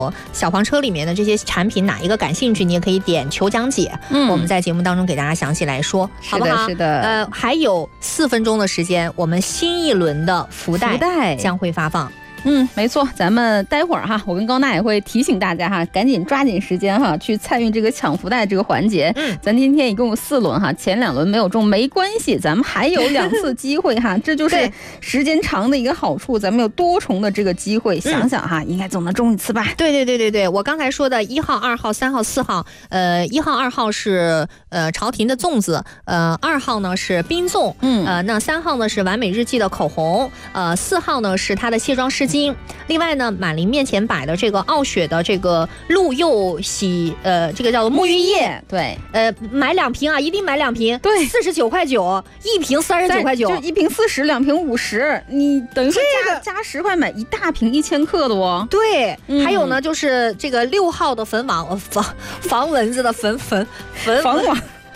小黄车里面的这些产品哪一个感兴趣，你也可以点求讲解，我们在节目当中给大家详细来说，好不好？ 是的。 还有4分钟的时间，我们新一轮的福袋将会发放。 没错，咱们待会儿哈，我跟高娜也会提醒大家哈，赶紧抓紧时间哈，去参与这个抢福袋这个环节。咱今天一共有4轮哈，前2轮没有中没关系，咱们还有2次机会哈，这就是时间长的一个好处，咱们有多重的这个机会，想想哈，应该总能中1次吧？ 对，我刚才说的1号、2号、3号、4号，1号、2号是朝廷的粽子，2号呢是冰粽，那3号呢是完美日记的口红，4号呢是它的卸妆湿巾。另外呢，满林面前摆的这个傲雪的这个鹿柚洗这个叫做沐浴液， 对， 买2瓶啊，一定买2瓶， 对 ，49.9块，1瓶39.9块， 就1瓶40，2瓶50，你等于说加10块买1大瓶1000克的哦。 对，还有呢，就是这个6号的防蚊子的防网。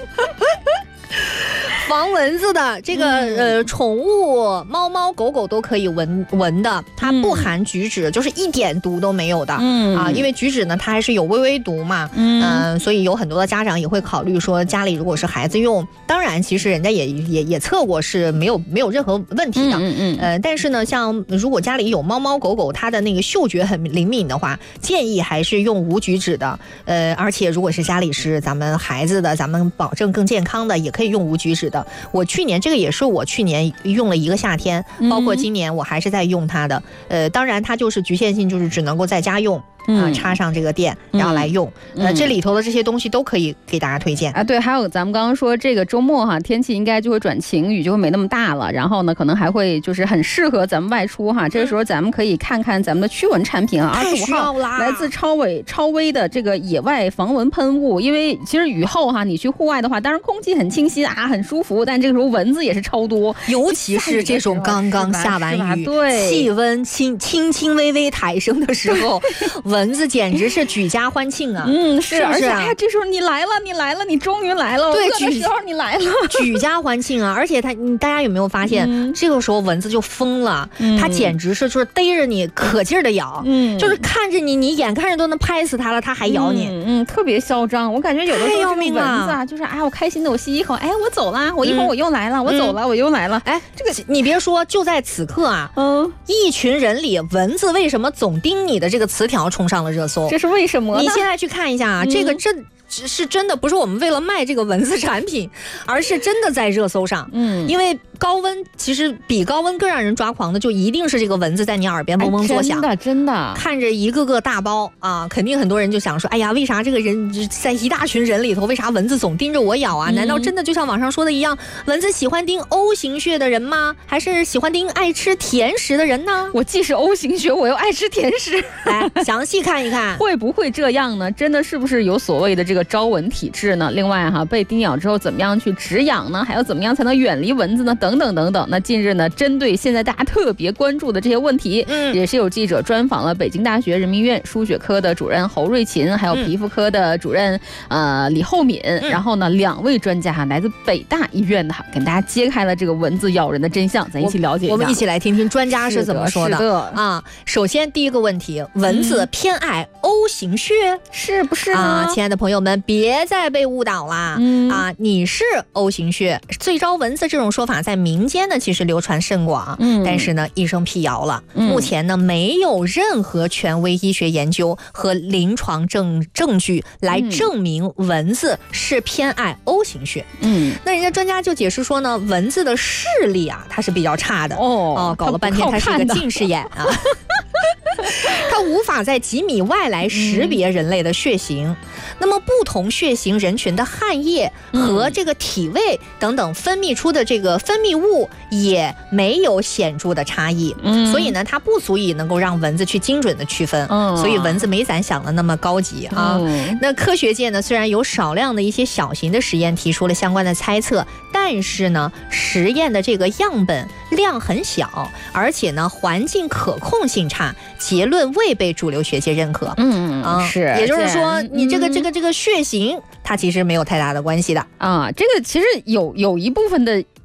防蚊子的这个宠物猫猫狗狗都可以闻的，它不含菊酯，就是一点毒都没有的。因为菊酯呢，它还是有微毒嘛。所以有很多的家长也会考虑说，家里如果是孩子用，当然其实人家也测过是没有任何问题的。但是呢，像如果家里有猫猫狗狗，它的那个嗅觉很灵敏的话，建议还是用无菊酯的。而且如果是家里是咱们孩子的，咱们保证更健康的，也可以用无菊酯的。这个也是我去年用了1个夏天，包括今年我还是在用它的。当然它就是局限性，就是只能够在家用。插上这个电然后来用，这里头的这些东西都可以给大家推荐啊。 对，还有咱们刚刚说这个周末哈，天气应该就会转晴，雨就会没那么大了，然后呢可能还会就是很适合咱们外出哈。这个时候咱们可以看看咱们的驱蚊产品啊，25号来自超威的这个野外防蚊喷雾。因为其实雨后哈，你去户外的话，当然空气很清新啊，很舒服，但这个时候蚊子也是超多， 尤其是这种刚刚下完雨， 对， 气温轻微微抬升的时候。蚊子简直是举家欢庆啊！ 是，而且这时候你来了，你终于来了， 对， 这时候你来了， 举家欢庆啊！而且大家有没有发现，这个时候蚊子就疯了，它简直是就是逮着你可劲儿的咬，就是看着你眼看着都能拍死它了，它还咬你， 特别嚣张。我感觉有的时候这个蚊子啊，就是我开心的我吸一口，我走啦，我一会儿我又来了，我走了，我又来了。 这个你别说，就在此刻啊，一群人里蚊子为什么总盯你的这个词条冲上了热搜， 这是为什么呢？ 你现在去看一下啊，这个是真的，不是我们为了卖这个蚊子产品，而是真的在热搜上。因为高温其实比高温更让人抓狂的，就一定是这个蚊子在你耳边嗡嗡作响。 真的， 看着一个个大包啊，肯定很多人就想说，哎呀，为啥这个人在一大群人里头，为啥蚊子总盯着我咬啊？难道真的就像网上说的一样，蚊子喜欢叮 O 型血的人吗？还是喜欢叮爱吃甜食的人呢？ 我既是 O 型血，我又爱吃甜食。 来，详细看一看， 会不会这样呢？真的是不是有所谓的这个招蚊体质呢？另外哈，被叮咬之后怎么样去止痒呢？还有怎么样才能远离蚊子呢？等等。那近日呢，针对现在大家特别关注的这些问题，也是有记者专访了北京大学人民医院输血科的主任侯瑞琴，还有皮肤科的主任李厚敏，然后呢，2位专家来自北大医院的跟大家揭开了这个蚊子咬人的真相，咱一起了解一下。 我们一起来听听专家是怎么说的啊。首先第一个问题，蚊子偏爱 O 型血， 是不是啊？亲爱的朋友们，别再被误导啦！你是 O 型血，最招蚊子这种说法在民间呢其实流传甚广，但是呢医生辟谣了，目前呢没有任何权威医学研究和临床证据来证明蚊子是偏爱 O 型血。那人家专家就解释说呢，蚊子的视力啊它是比较差的搞了半天它是一个近视眼啊。它无法在几米外来识别人类的血型，那么不同血型人群的汗液和这个体味等等分泌出的这个分泌物也没有显著的差异，所以呢它不足以能够让蚊子去精准的区分，所以蚊子没咱想的那么高级啊。那科学界呢虽然有少量的一些小型的实验提出了相关的猜测，但是呢实验的这个样本量很小，而且呢环境可控性差，结论未被主流学界认可。 是， 也就是说你这个血型它其实没有太大的关系的啊。这个其实有一部分的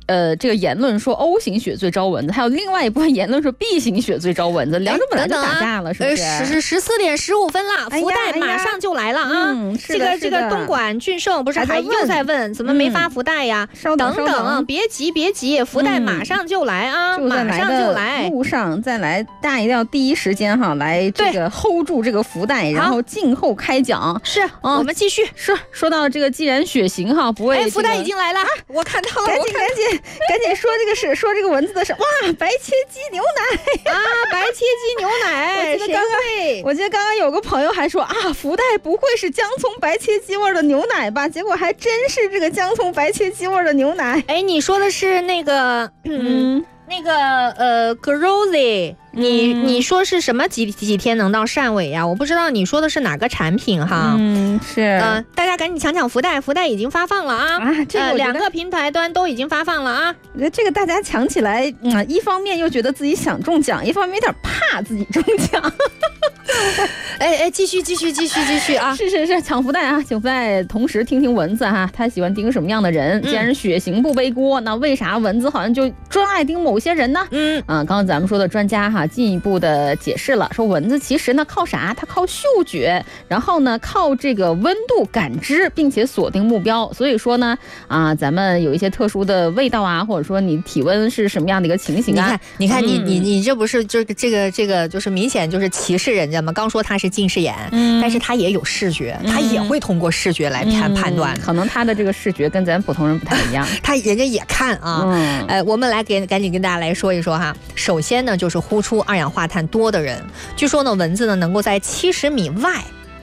这个言论说 O 型血最招蚊子，还有另外一部分言论说 B 型血最招蚊子，两种本来就打架了，是不是 ？14点15分了，福袋马上就来了啊！这个东莞俊盛不是还又在问怎么没发福袋呀？等等，别急，福袋马上就来啊！马上就来， 路上再来，大家一定要第一时间哈来这个 hold 住这个福袋，然后静候开奖。 是，我们继续说到这个，既然血型哈不会， 福袋已经来了，我看到了， 赶紧说这个蚊子的事。哇，白切鸡牛奶啊，白切鸡牛奶， 我记得刚刚有个朋友还说啊，福袋不会是姜葱白切鸡味的牛奶吧？结果还真是这个姜葱白切鸡味的牛奶。 哎，你说的是那个Grozy， 你说是什么几天能到汕尾呀？我不知道你说的是哪个产品哈。 是大家赶紧抢福袋，福袋已经发放了啊！ 这个 2个平台端都已经发放了啊！ 这个大家抢起来，一方面又觉得自己想中奖，一方面有点怕自己中奖。 继续啊！ 是，抢福袋啊！抢福袋，同时听听蚊子哈，他喜欢叮什么样的人？既然是血型不背锅，那为啥蚊子好像就专爱叮某些人呢？刚刚咱们说的专家哈，进一步的解释了，说蚊子其实呢靠啥？它靠嗅觉，然后呢靠这个温度感知，并且锁定目标。所以说呢咱们有一些特殊的味道啊，或者说你体温是什么样的一个情形啊？ 你看你这不是就这个就是明显就是歧视人家吗？刚说他是近视眼，但是他也有视觉，他也会通过视觉来判断。 可能他的这个视觉跟咱普通人不太一样， 人家也看啊。我们来赶紧跟大家来说一说哈。首先呢，就是呼出二氧化碳多的人，据说呢，蚊子呢能够在70米外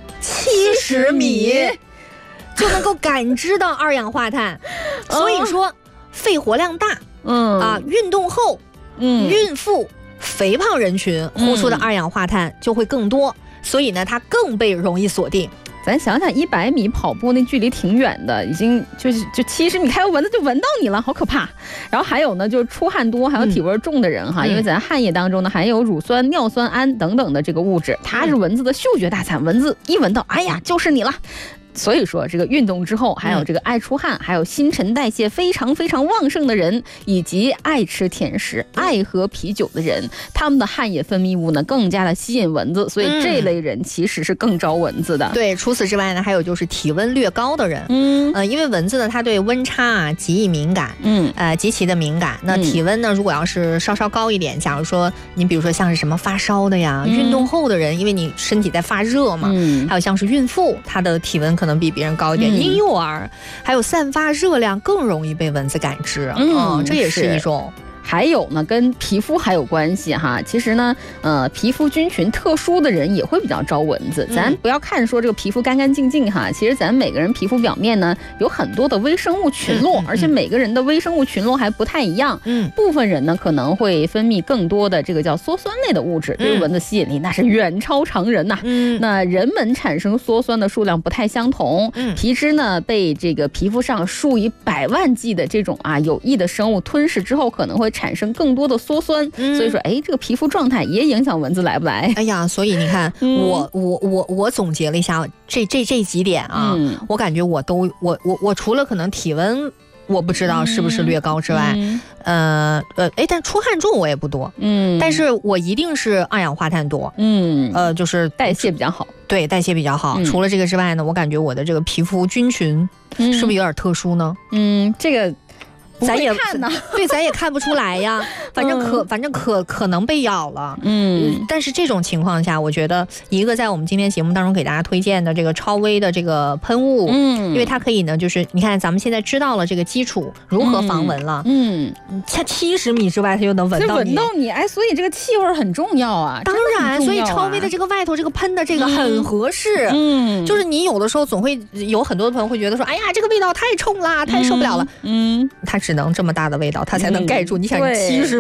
，70米就能够感知到二氧化碳，所以说肺活量大，运动后，孕妇、肥胖人群呼出的二氧化碳就会更多，所以呢，它更被容易锁定。 咱想想，100米跑步那距离挺远的，已经就70米，开蚊子就闻到你了，好可怕。然后还有呢，就是出汗多还有体味重的人哈，因为咱汗液当中呢含有乳酸、尿酸铵等等的这个物质，它是蚊子的嗅觉大餐，蚊子一闻到，哎呀，就是你了。所以说，这个运动之后，还有这个爱出汗，还有新陈代谢非常非常旺盛的人，以及爱吃甜食、爱喝啤酒的人，他们的汗液分泌物呢更加的吸引蚊子，所以这类人其实是更招蚊子的。 对，除此之外呢，还有就是体温略高的人，因为蚊子呢，它对温差极其敏感，极其的敏感。那体温呢，如果要是稍稍高一点，假如说你比如说像是什么发烧的呀，运动后的人，因为你身体在发热嘛，还有像是孕妇，她的体温可能比别人高一点，婴幼儿还有散发热量更容易被蚊子感知，这也是一种。 还有呢，跟皮肤还有关系哈。其实呢，皮肤菌群特殊的人也会比较招蚊子。咱不要看说这个皮肤干干净净哈，其实咱每个人皮肤表面呢有很多的微生物群落，而且每个人的微生物群落还不太一样。部分人呢可能会分泌更多的这个叫羧酸类的物质，对于蚊子吸引力那是远超常人呐。那人们产生羧酸的数量不太相同，皮脂呢被这个皮肤上数以百万计的这种有益的生物吞噬之后，可能会产生更多的羧酸，所以说这个皮肤状态也影响蚊子来不来。 哎呀，所以你看，我总结了一下这几点啊，我感觉我除了可能体温我不知道是不是略高之外，但出汗重我也不多，但是我一定是二氧化碳多，就是代谢比较好。 对，代谢比较好。除了这个之外呢，我感觉我的这个皮肤菌群是不是有点特殊呢？ 这个。 咱也看呢，对，咱也看不出来呀。反正可能被咬了，但是这种情况下，我觉得一个在我们今天节目当中给大家推荐的这个超微的这个喷雾，因为它可以呢，就是你看咱们现在知道了这个基础如何防蚊了，它70米之外它就能闻到你， 所以这个气味很重要啊。 当然，所以超微的这个外头这个喷的这个很合适，就是你有的时候总会有很多的朋友会觉得说，哎呀，这个味道太冲啦，太受不了了，它只能这么大的味道，它才能盖住。你想70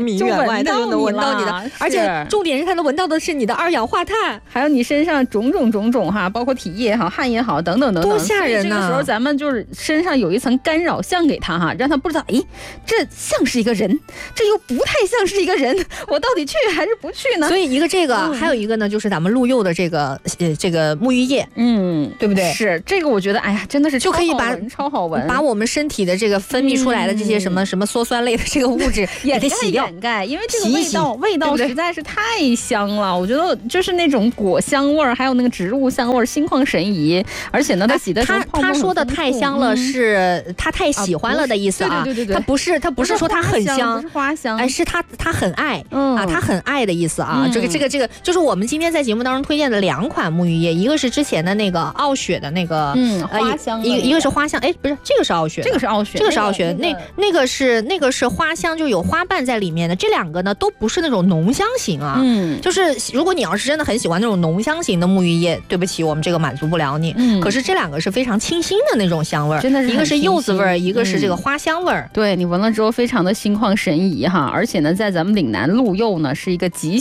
米远外，它就能闻到你的，而且重点是它能闻到的是你的二氧化碳， 还有你身上种种哈，包括体液也好，汗也好，等等等等， 多吓人呐！这个时候咱们就是身上有一层干扰项给它哈，让它不知道，诶，这像是一个人，这又不太像是一个人，我到底去还是不去呢？ 所以一个这个，还有一个呢，就是咱们鹿柚的这个沐浴液，对不对？ 是这个，我觉得，哎呀，真的是就可以超好闻， 把我们身体的这个分泌出来的这些什么羧酸类的这个物质给它洗掉， 掩盖，因为这个味道实在是太香了，我觉得就是那种果香味儿，还有那个植物香味儿，心旷神怡。而且呢，它洗的时候他说的太香了，是他太喜欢了的意思啊。 对， 他不是说它很香， 不是花香， 哎，是他很爱啊，他很爱的意思啊。这个就是我们今天在节目当中推荐的2款沐浴液，一个是之前的那个傲雪的那个花香， 一个是花香，哎，不是，这个是傲雪， 这个是傲雪， 那个是花香，就有花瓣在里面的。这2个呢都不是那种浓香型啊，就是如果你要是真的很喜欢那种浓香型的沐浴液，对不起，我们这个满足不了你。可是这2个是非常清新的那种香味儿， 真的是一个是柚子味儿，一个是这个花香味儿。 对，你闻了之后非常的心旷神怡哈，而且呢，在咱们岭南鹿柚呢是一个极